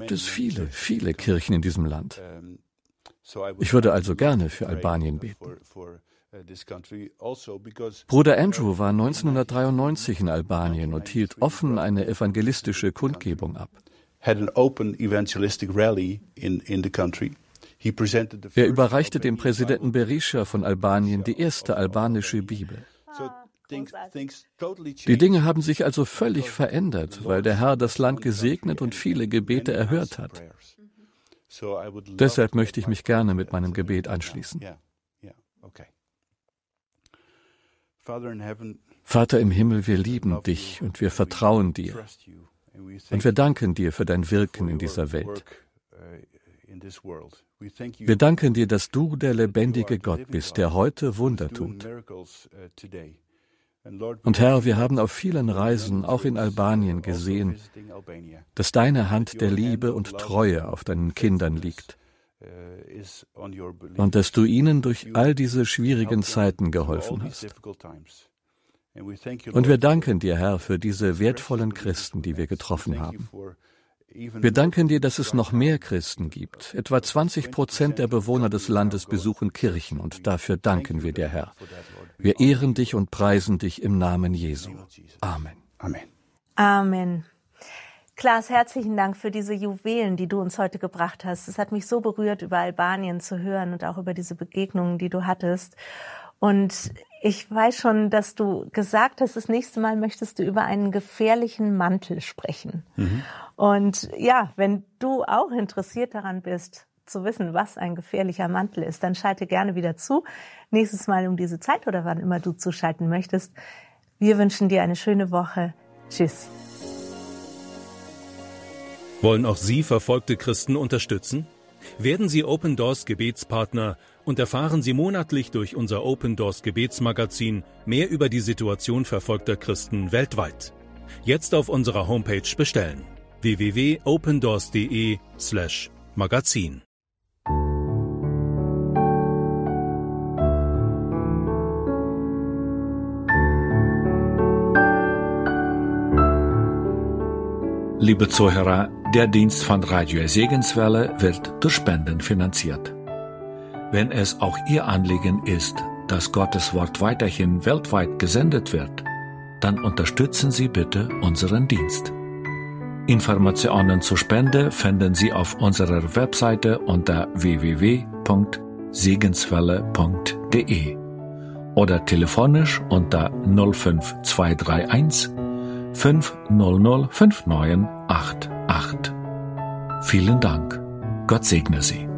gibt es viele, viele Kirchen in diesem Land. Ich würde also gerne für Albanien beten. Bruder Andrew war 1993 in Albanien und hielt offen eine evangelistische Kundgebung ab. Er überreichte dem Präsidenten Berisha von Albanien die erste albanische Bibel. Die Dinge haben sich also völlig verändert, weil der Herr das Land gesegnet und viele Gebete erhört hat. Deshalb möchte ich mich gerne mit meinem Gebet anschließen. Vater im Himmel, wir lieben dich und wir vertrauen dir. Und wir danken dir für dein Wirken in dieser Welt. Wir danken dir, dass du der lebendige Gott bist, der heute Wunder tut. Und Herr, wir haben auf vielen Reisen, auch in Albanien, gesehen, dass deine Hand der Liebe und Treue auf deinen Kindern liegt und dass du ihnen durch all diese schwierigen Zeiten geholfen hast. Und wir danken dir, Herr, für diese wertvollen Christen, die wir getroffen haben. Wir danken dir, dass es noch mehr Christen gibt. Etwa 20% der Bewohner des Landes besuchen Kirchen und dafür danken wir dir, Herr. Wir ehren dich und preisen dich im Namen Jesu. Amen. Amen. Amen. Klaas, herzlichen Dank für diese Juwelen, die du uns heute gebracht hast. Es hat mich so berührt, über Albanien zu hören und auch über diese Begegnungen, die du hattest. Und ich weiß schon, dass du gesagt hast, das nächste Mal möchtest du über einen gefährlichen Mantel sprechen. Und ja, wenn du auch interessiert daran bist, zu wissen, was ein gefährlicher Mantel ist, dann schalte gerne wieder zu. Nächstes Mal um diese Zeit oder wann immer du zuschalten möchtest. Wir wünschen dir eine schöne Woche. Tschüss. Wollen auch Sie verfolgte Christen unterstützen? Werden Sie Open Doors Gebetspartner und erfahren Sie monatlich durch unser Open Doors Gebetsmagazin mehr über die Situation verfolgter Christen weltweit. Jetzt auf unserer Homepage bestellen: www.opendoors.de/magazin. Liebe Zuhörer, der Dienst von Radio Segenswelle wird durch Spenden finanziert. Wenn es auch Ihr Anliegen ist, dass Gottes Wort weiterhin weltweit gesendet wird, dann unterstützen Sie bitte unseren Dienst. Informationen zur Spende finden Sie auf unserer Webseite unter www.segenswelle.de oder telefonisch unter 05231 500 5988. Vielen Dank. Gott segne Sie.